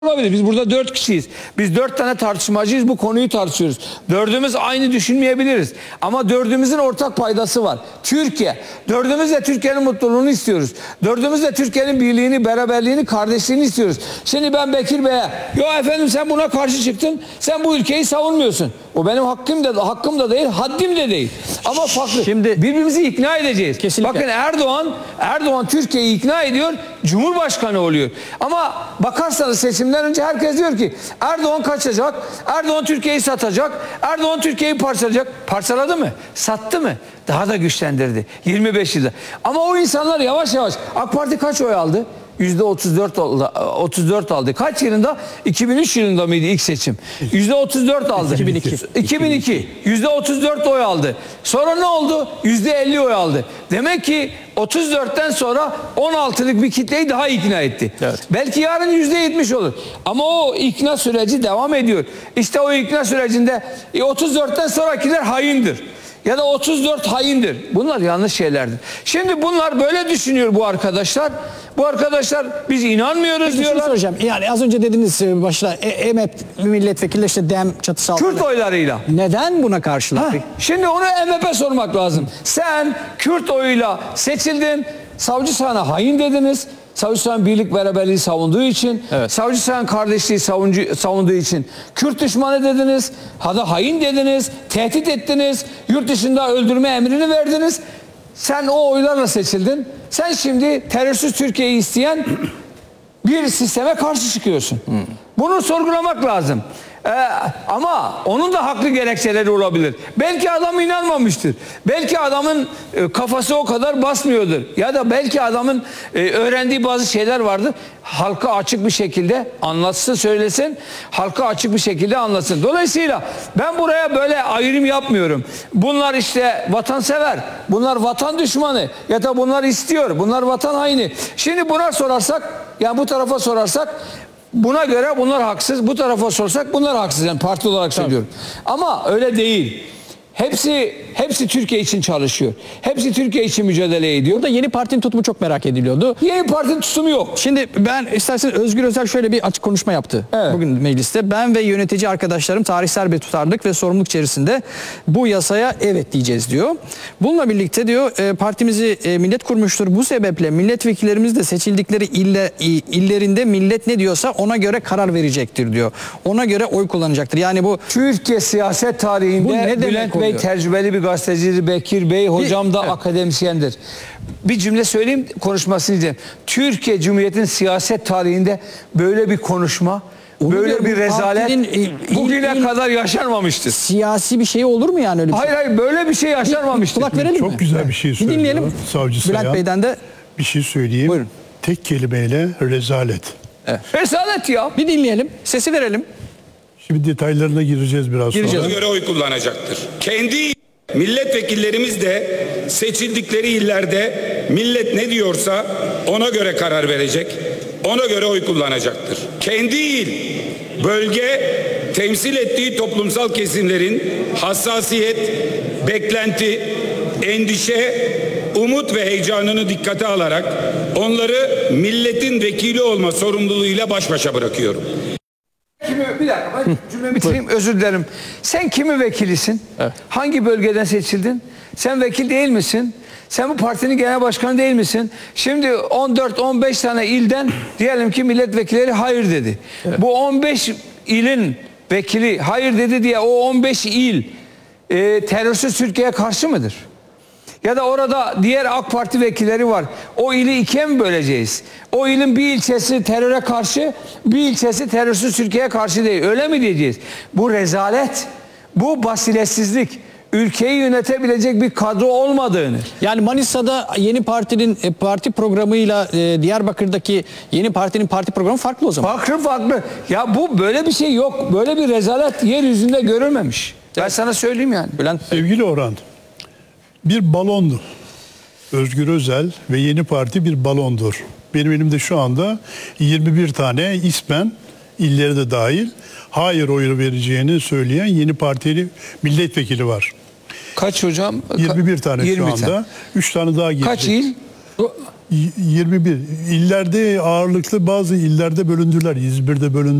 olabilir. Biz burada 4 kişiyiz. Biz 4 tane tartışmacıyız. Bu konuyu tartışıyoruz. Dördümüz aynı düşünmeyebiliriz. Ama dördümüzün ortak paydası var. Türkiye. Dördümüz de Türkiye'nin mutluluğunu istiyoruz. Dördümüz de Türkiye'nin birliğini, beraberliğini, kardeşliğini istiyoruz. Şimdi ben Bekir Bey'e, "Yo efendim sen buna karşı çıktın. Sen bu ülkeyi savunmuyorsun." O benim hakkım da değil, haddim de değil. Ama farklı. Şimdi birbirimizi ikna edeceğiz. Kesinlikle. Bakın Erdoğan Türkiye'yi ikna ediyor. Cumhurbaşkanı oluyor. Ama bakarsanız seçimden önce herkes diyor ki Erdoğan kaçacak, Erdoğan Türkiye'yi satacak, Erdoğan Türkiye'yi parçalayacak. Parçaladı mı? Sattı mı? Daha da güçlendirdi. 25 yılda. Ama o insanlar yavaş yavaş. AK Parti kaç oy aldı? %34 aldı. Kaç yılında? 2003 yılında mıydı ilk seçim? %34 aldı. 2002. %34 oy aldı. Sonra ne oldu? %50 oy aldı. Demek ki 34'ten sonra 16'lık bir kitleyi daha ikna etti. Evet. Belki yarın %70 olur. Ama o ikna süreci devam ediyor. İşte o ikna sürecinde 34'ten sonrakiler haindir. Ya da 34 haindir. Bunlar yanlış şeylerdir. Şimdi bunlar böyle düşünüyor bu arkadaşlar. Bu arkadaşlar biz inanmıyoruz diyorlar. Soracağım. Yani az önce dediniz başta MHP milletvekili işte DEM çatısı altında. Kürt oylarıyla. Neden buna karşılık? Şimdi onu MHP sormak lazım. Sen Kürt oyuyla seçildin. Savcı sana hain dediniz. Savcı Sayan birlik beraberliği savunduğu için, evet. Savcı Sayan kardeşliği savunduğu için Kürt düşmanı dediniz, hain dediniz, tehdit ettiniz, yurt dışında öldürme emrini verdiniz. Sen o oylarla seçildin. Sen şimdi terörsüz Türkiye'yi isteyen bir sisteme karşı çıkıyorsun. Bunu sorgulamak lazım. Ama onun da haklı gerekçeleri olabilir. Belki adam inanmamıştır. Belki adamın kafası o kadar basmıyordur. Ya da belki adamın öğrendiği bazı şeyler vardır. Halka açık bir şekilde anlatsın, söylesin. Halka açık bir şekilde anlatsın. Dolayısıyla ben buraya böyle ayrım yapmıyorum. Bunlar işte vatansever. Bunlar vatan düşmanı. Ya da bunlar istiyor. Bunlar vatan haini. Şimdi buna sorarsak, yani bu tarafa sorarsak, buna göre bunlar haksız, bu tarafa sorsak bunlar haksız. Yani parti olarak söylüyorum. Ama öyle değil. Hepsi Türkiye için çalışıyor. Hepsi Türkiye için mücadele ediyor. Burada yeni partinin tutumu çok merak ediliyordu. Yeni partinin tutumu yok. Şimdi ben isterseniz Özgür Özel şöyle bir açık konuşma yaptı. Evet. Bugün mecliste. Ben ve yönetici arkadaşlarım tarihsel bir tutarlılık ve sorumluluk içerisinde bu yasaya evet diyeceğiz diyor. Bununla birlikte diyor partimizi millet kurmuştur. Bu sebeple milletvekillerimiz de seçildikleri illerinde millet ne diyorsa ona göre karar verecektir diyor. Ona göre oy kullanacaktır. Yani bu Türkiye siyaset tarihinde Bülent Bey tecrübeli bir gazetecidir. Bekir Bey hocam da akademisyendir. Bir cümle söyleyeyim, konuşmasını izleyelim. Türkiye Cumhuriyeti'nin siyaset tarihinde böyle bir konuşma, böyle bir rezalet bugüne kadar yaşanmamıştır. Siyasi bir şey olur mu yani öyle bir şey? Hayır böyle bir şey yaşanmamıştır. Kulak verelim mi? Çok güzel bir şey söylüyor. Dinleyelim. Savcı Bülent Sayan. Bey'den de Bir şey söyleyeyim. Buyurun. Tek kelimeyle rezalet. Rezalet ya. bir dinleyelim. Sesi verelim. Şimdi detaylarına gireceğiz biraz Gireceğiz. sonra. göre oy kullanacaktır. Kendi milletvekillerimiz de seçildikleri illerde millet ne diyorsa ona göre karar verecek. Ona göre oy kullanacaktır. Kendi il, bölge temsil ettiği toplumsal kesimlerin hassasiyet, beklenti, endişe, umut ve heyecanını dikkate alarak onları milletin vekili olma sorumluluğuyla baş başa bırakıyorum. Bir dakika ben cümlemi bitireyim, özür dilerim. Sen kimi vekilisin? Evet. Hangi bölgeden seçildin? Sen vekil değil misin? Sen bu partinin genel başkanı değil misin? Şimdi 14-15 tane ilden diyelim ki milletvekilleri hayır dedi. Evet. Bu 15 ilin vekili hayır dedi diye o 15 il terörsüz Türkiye'ye karşı mıdır? Ya da orada diğer AK Parti vekilleri var. O ili ikiye mi böleceğiz? O ilin bir ilçesi teröre karşı, bir ilçesi terörsüz Türkiye'ye karşı değil. Öyle mi diyeceğiz? Bu rezalet, bu basiretsizlik, ülkeyi yönetebilecek bir kadro olmadığını. Yani Manisa'da yeni partinin parti programıyla Diyarbakır'daki yeni partinin parti programı farklı o zaman. Farklı. Ya bu böyle bir şey yok. Böyle bir rezalet yeryüzünde görülmemiş. Ben sana söyleyeyim yani. Bülent Sevgili Orhan, bir balondu. Özgür Özel ve Yeni Parti bir balondur. Benim elimde şu anda 21 tane ismen, illeri de dahil, hayır oyu vereceğini söyleyen Yeni Partili milletvekili var. Kaç hocam? 21 tane 20 şu anda. 3 tane daha gelecek. Kaç il? 21 illerde ağırlıklı bazı illerde bölündüler. İzmir'de bölündü.